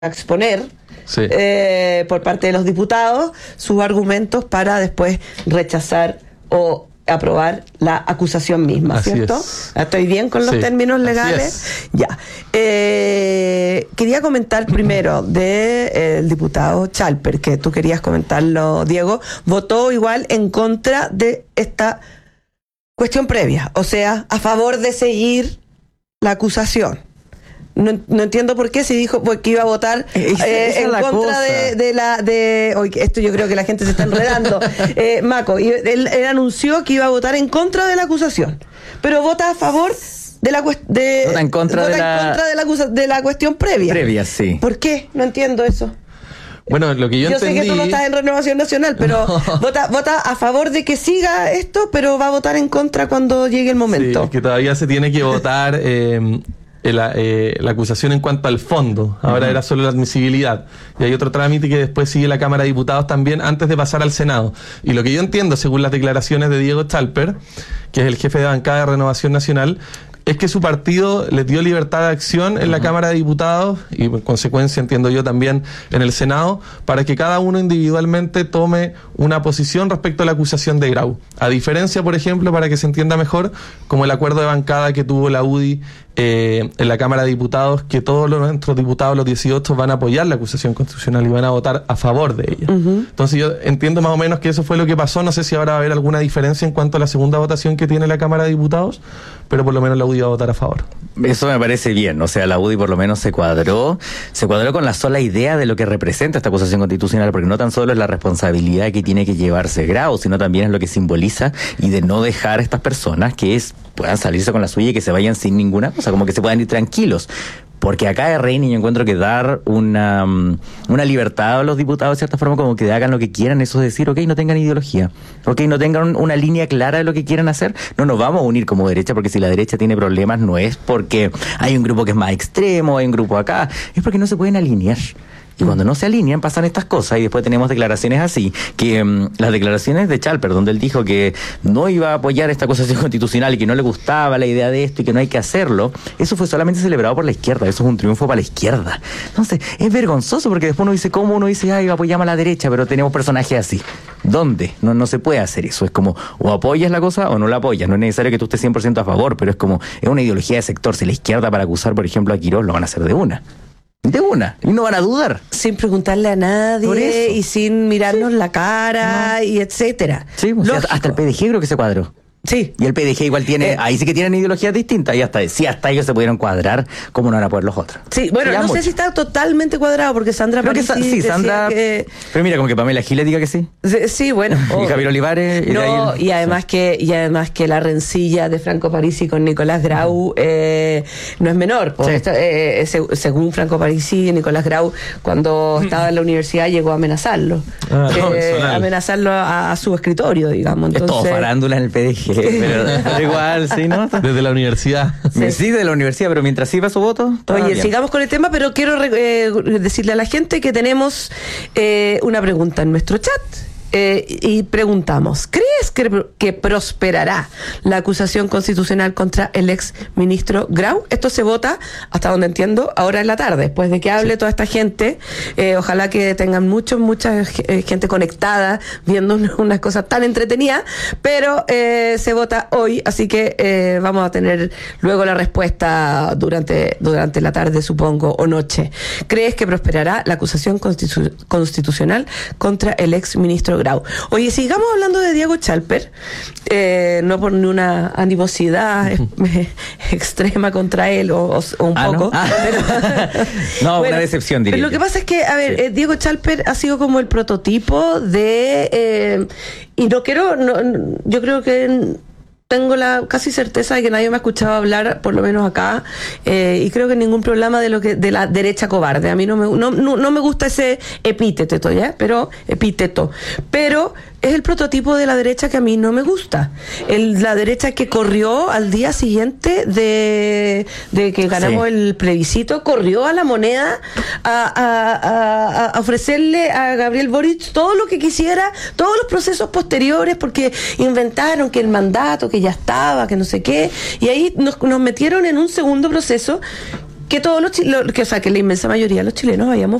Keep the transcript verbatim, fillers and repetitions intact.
exponer sí. eh, por parte de los diputados sus argumentos para después rechazar o aprobar la acusación misma, Así ¿cierto? es. ¿Estoy bien con los Sí, términos así legales? es. Ya. Eh, quería comentar primero del de, eh, diputado Chalper, que tú querías comentarlo, Diego. Votó igual en contra de esta cuestión previa, o sea, a favor de seguir la acusación. No, no entiendo por qué, si dijo pues, que iba a votar eh, esa, esa en es contra de, de la de hoy esto yo creo que la gente se está enredando. eh, Maco, y él, él anunció que iba a votar en contra de la acusación, pero vota a favor de la de, vota en contra, vota de, en la... contra de la acusa, de la cuestión previa. Previa, sí. ¿Por qué? No entiendo eso. Bueno, lo que yo, yo entendí... sé que tú no estás en Renovación Nacional, pero no. vota, vota a favor de que siga esto, pero va a votar en contra cuando llegue el momento. Sí, que todavía se tiene que votar eh, la, eh, la acusación en cuanto al fondo. Ahora uh-huh. era solo la admisibilidad. Y hay otro trámite que después sigue la Cámara de Diputados también antes de pasar al Senado. Y lo que yo entiendo, según las declaraciones de Diego Chalper, que es el jefe de bancada de Renovación Nacional, es que su partido les dio libertad de acción en uh-huh. la Cámara de Diputados y en consecuencia entiendo yo también en el Senado para que cada uno individualmente tome una posición respecto a la acusación de Grau. A diferencia, por ejemplo, para que se entienda mejor, como el acuerdo de bancada que tuvo la U D I eh, en la Cámara de Diputados, que todos los, nuestros diputados, los dieciocho, van a apoyar la acusación constitucional y van a votar a favor de ella. Uh-huh. Entonces yo entiendo más o menos que eso fue lo que pasó. No sé si ahora va a haber alguna diferencia en cuanto a la segunda votación que tiene la Cámara de Diputados, pero por lo menos la U D I va a votar a favor. Eso me parece bien, o sea, la U D I por lo menos se cuadró, se cuadró con la sola idea de lo que representa esta acusación constitucional, porque no tan solo es la responsabilidad que tiene que llevarse Grau, sino también es lo que simboliza y de no dejar a estas personas que es, puedan salirse con la suya y que se vayan sin ninguna cosa, como que se puedan ir tranquilos. Porque acá de Reina yo encuentro que dar una, una libertad a los diputados de cierta forma, como que hagan lo que quieran, eso es decir, ok, no tengan ideología, ok, no tengan una línea clara de lo que quieran hacer, no nos vamos a unir como derecha, porque si la derecha tiene problemas no es porque hay un grupo que es más extremo, hay un grupo acá, es porque no se pueden alinear. Y cuando no se alinean pasan estas cosas y después tenemos declaraciones así, que um, las declaraciones de Chalper, donde él dijo que no iba a apoyar esta acusación constitucional y que no le gustaba la idea de esto y que no hay que hacerlo, eso fue solamente celebrado por la izquierda, eso es un triunfo para la izquierda. Entonces, es vergonzoso porque después uno dice, ¿cómo uno dice, ay, apoyamos a la derecha, pero tenemos personajes así? ¿Dónde? No, no se puede hacer eso, es como, o apoyas la cosa o no la apoyas, no es necesario que tú estés cien por ciento a favor, pero es como, es una ideología de sector, si la izquierda para acusar, por ejemplo, a Quirós lo van a hacer de una. De una, y no van a dudar. Sin preguntarle a nadie y sin mirarnos sí. la cara no. y etcétera. Sí, o sea, hasta el P D G creo que se cuadró. Sí. Y el P D G igual tiene, eh, ahí sí que tienen ideologías distintas, y hasta, sí, hasta ellos se pudieron cuadrar, ¿cómo no van a poder los otros? Sí, bueno, no mucho. sé si está totalmente cuadrado, porque Sandra Creo que sa- sí, Sandra, que... pero mira, como que Pamela Giles diga que sí. Sí, sí bueno. Oh. Y Javier Olivares. Y, no, el... y además sí. que y además que la rencilla de Franco Parisi con Nicolás Grau eh, no es menor. Sí. Esta, eh, se, según Franco Parisi, Nicolás Grau, cuando estaba en la universidad, llegó a amenazarlo. Ah, eh, no, amenazarlo a, a su escritorio, digamos. Entonces, es todo farándula en el P D G, pero... igual, sí, ¿no? Desde la universidad. Sí, sí de la universidad, pero mientras sirva su voto. Oye, bien. sigamos con el tema, pero quiero eh, decirle a la gente que tenemos eh, una pregunta en nuestro chat. Eh, y preguntamos, ¿crees que, que prosperará la acusación constitucional contra el ex ministro Grau? Esto se vota, hasta donde entiendo, ahora en la tarde, después de que hable sí. toda esta gente. Eh, ojalá que tengan mucho, mucha gente conectada, viendo unas cosas tan entretenidas, pero eh, se vota hoy, así que eh, vamos a tener luego la respuesta durante, durante la tarde, supongo, o noche. ¿Crees que prosperará la acusación constitu- constitucional contra el ex ministro Grau? Oye, sigamos hablando de Diego Chalper, eh, no por una animosidad eh, extrema contra él, o, o un ah, poco. ¿no? Ah. Pero, no, bueno, una decepción, diría. Pero lo que pasa es que, a ver, sí. eh, Diego Chalper ha sido como el prototipo de... Eh, y no quiero... No, yo creo que... Tengo la casi certeza de que nadie me ha escuchado hablar, por lo menos acá, eh, y creo que ningún problema de lo que de la derecha cobarde. A mí no me no, no, no me gusta ese epíteto, ¿ya? Pero epíteto. Pero es el prototipo de la derecha que a mí no me gusta. El, la derecha que corrió al día siguiente de, de que ganamos sí. el plebiscito, corrió a la moneda a, a, a, a ofrecerle a Gabriel Boric todo lo que quisiera, todos los procesos posteriores, porque inventaron que el mandato, que ya estaba, que no sé qué, y ahí nos, nos metieron en un segundo proceso que todos los chilenos, que, o sea, que la inmensa mayoría de los chilenos habíamos